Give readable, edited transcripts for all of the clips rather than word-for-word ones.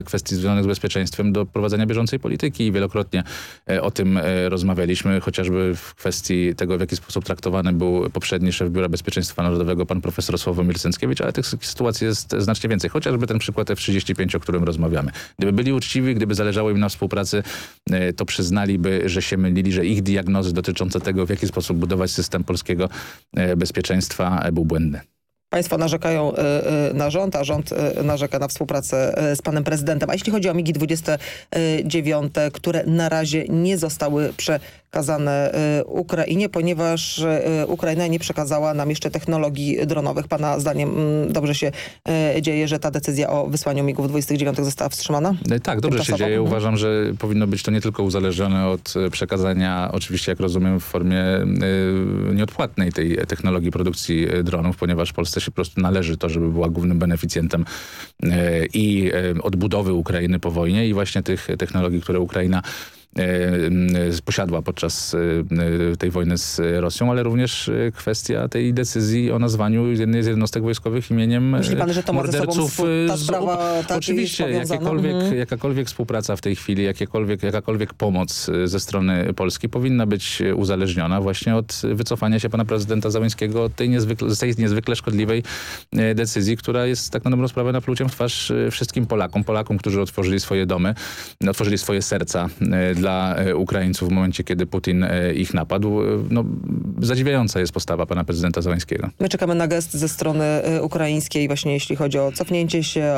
kwestii związanych z bezpieczeństwem do prowadzenia bieżącej polityki i wielokrotnie o tym rozmawialiśmy, chociażby w kwestii tego, w jaki sposób traktowany był poprzedni szef Biura Bezpieczeństwa Narodowego, pan profesor Sławomir Cęckiewicz, ale tych sytuacji jest znacznie więcej. Chociażby ten przykład F-35, o którym rozmawiamy. Gdyby byli uczciwi, gdyby zależało im na współpracy, to przyznaliby, że się mylili, że ich diagnozy dotyczące tego, w jaki sposób budować system polskiego bezpieczeństwa był błędny. Państwo narzekają na rząd, a rząd narzeka na współpracę z panem prezydentem. A jeśli chodzi o MiG-29, które na razie nie zostały przekazane Ukrainie, ponieważ Ukraina nie przekazała nam jeszcze technologii dronowych. Pana zdaniem dobrze się dzieje, że ta decyzja o wysłaniu MiG-29 została wstrzymana? Tak, dobrze się dzieje. Uważam, że powinno być to nie tylko uzależnione od przekazania, oczywiście jak rozumiem, w formie nieodpłatnej tej technologii produkcji dronów, ponieważ Polsce się po prostu należy to, żeby była głównym beneficjentem i odbudowy Ukrainy po wojnie i właśnie tych technologii, które Ukraina posiadła podczas tej wojny z Rosją, ale również kwestia tej decyzji o nazwaniu jednej z jednostek wojskowych imieniem Myśli pan, że to ma morderców. ta sprawa Oczywiście, jakakolwiek współpraca w tej chwili, jakakolwiek pomoc ze strony Polski powinna być uzależniona właśnie od wycofania się pana prezydenta Załęckiego od tej niezwykle szkodliwej decyzji, która jest tak na dobrą sprawę napluciem w twarz wszystkim Polakom, którzy otworzyli swoje domy, otworzyli swoje serca dla Ukraińców w momencie, kiedy Putin ich napadł. No, zadziwiająca jest postawa pana prezydenta Załęckiego. My czekamy na gest ze strony ukraińskiej właśnie jeśli chodzi o cofnięcie się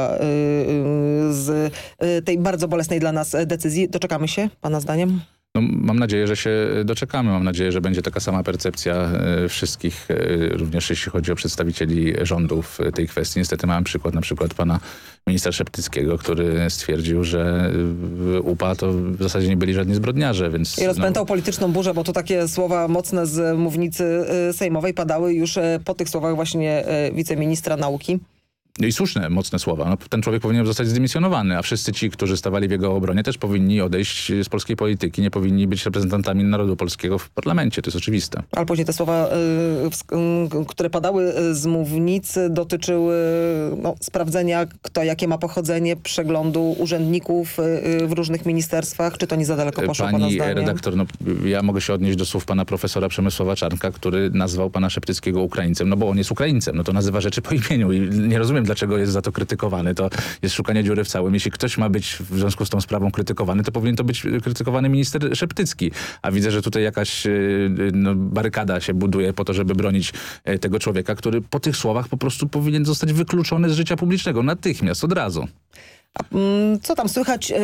z tej bardzo bolesnej dla nas decyzji. Doczekamy się, pana zdaniem? No, mam nadzieję, że się doczekamy. Mam nadzieję, że będzie taka sama percepcja wszystkich, również jeśli chodzi o przedstawicieli rządu w tej kwestii. Niestety mamy przykład na przykład pana ministra Szeptyckiego, który stwierdził, że UPA to w zasadzie nie byli żadni zbrodniarze. Więc, i rozpętał polityczną burzę, bo to takie słowa mocne z mównicy sejmowej padały już po tych słowach właśnie wiceministra nauki. I słuszne, mocne słowa. No, ten człowiek powinien zostać zdymisjonowany, a wszyscy ci, którzy stawali w jego obronie, też powinni odejść z polskiej polityki, nie powinni być reprezentantami narodu polskiego w parlamencie. To jest oczywiste. Ale później te słowa, które padały z mównicy, dotyczyły sprawdzenia, kto jakie ma pochodzenie, przeglądu urzędników w różnych ministerstwach. Czy to nie za daleko poszło, pana zdaniem? Pani redaktor, ja mogę się odnieść do słów pana profesora Przemysława Czarnka, który nazwał pana Szeptyckiego Ukraińcem, no bo on jest Ukraińcem, no to nazywa rzeczy po imieniu i nie rozumiem, dlaczego jest za to krytykowany. To jest szukanie dziury w całym. Jeśli ktoś ma być w związku z tą sprawą krytykowany, to powinien to być krytykowany minister Szeptycki. A widzę, że tutaj jakaś barykada się buduje po to, żeby bronić tego człowieka, który po tych słowach po prostu powinien zostać wykluczony z życia publicznego. Natychmiast, od razu. A co tam słychać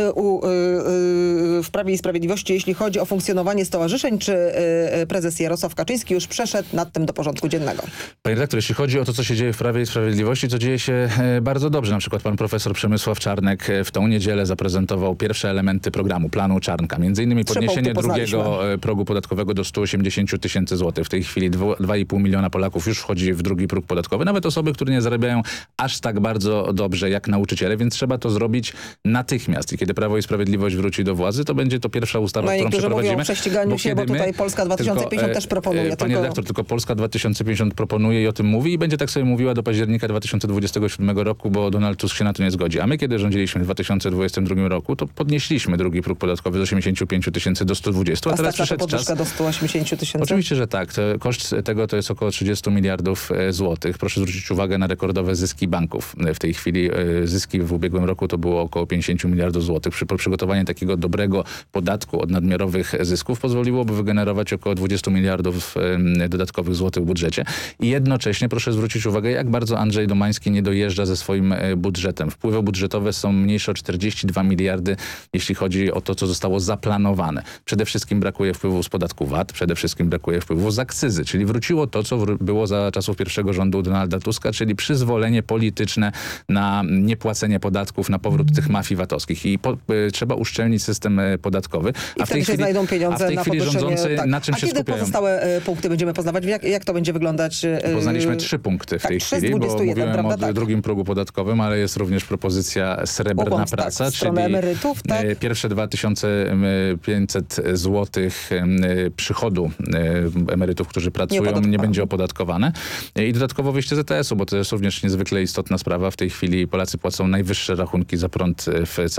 w Prawie i Sprawiedliwości, jeśli chodzi o funkcjonowanie stowarzyszeń? Czy prezes Jarosław Kaczyński już przeszedł nad tym do porządku dziennego? Panie redaktor, jeśli chodzi o to, co się dzieje w Prawie i Sprawiedliwości, to dzieje się bardzo dobrze. Na przykład pan profesor Przemysław Czarnek w tą niedzielę zaprezentował pierwsze elementy programu, planu Czarnka. Między innymi podniesienie drugiego progu podatkowego do 180 000 złotych. W tej chwili 2,5 miliona Polaków już wchodzi w drugi próg podatkowy. Nawet osoby, które nie zarabiają aż tak bardzo dobrze jak nauczyciele, więc trzeba to zrobić natychmiast. I kiedy Prawo i Sprawiedliwość wróci do władzy, to będzie to pierwsza ustawa, którą przeprowadzimy. Mówią o prześciganiu się, bo tutaj Polska 2050 też proponuje. Panie redaktor, tylko Polska 2050 proponuje i o tym mówi i będzie tak sobie mówiła do października 2027 roku, bo Donald Tusk się na to nie zgodzi. A my, kiedy rządziliśmy w 2022 roku, to podnieśliśmy drugi próg podatkowy z 85 000 do 120. A teraz przyszedł czas do 180 000? Oczywiście, że tak. Koszt tego to jest około 30 miliardów złotych. Proszę zwrócić uwagę na rekordowe zyski banków. W tej chwili zyski w ubiegłym roku to było około 50 miliardów złotych. Przygotowanie takiego dobrego podatku od nadmiarowych zysków pozwoliłoby wygenerować około 20 miliardów dodatkowych złotych w budżecie. I jednocześnie proszę zwrócić uwagę, jak bardzo Andrzej Domański nie dojeżdża ze swoim budżetem. Wpływy budżetowe są mniejsze o 42 miliardy, jeśli chodzi o to, co zostało zaplanowane. Przede wszystkim brakuje wpływów z podatku VAT, przede wszystkim brakuje wpływów z akcyzy, czyli wróciło to, co było za czasów pierwszego rządu Donalda Tuska, czyli przyzwolenie polityczne na niepłacenie podatków, na powrót tych mafii VAT-owskich. I trzeba uszczelnić system podatkowy. I wtedy się znajdą pieniądze na podwyższenie. Rządzący na czym się skupiają? A kiedy pozostałe punkty będziemy poznawać? Jak to będzie wyglądać? Poznaliśmy 3 punkty w tej chwili, bo mówiłem o drugim progu podatkowym, ale jest również propozycja srebrna praca, czyli emerytów, tak? Pierwsze 2500 złotych przychodu emerytów, którzy pracują, nie będzie opodatkowane. I dodatkowo wyjście z ETS-u, bo to jest również niezwykle istotna sprawa. W tej chwili Polacy płacą najwyższe rachunki rachunki za prąd w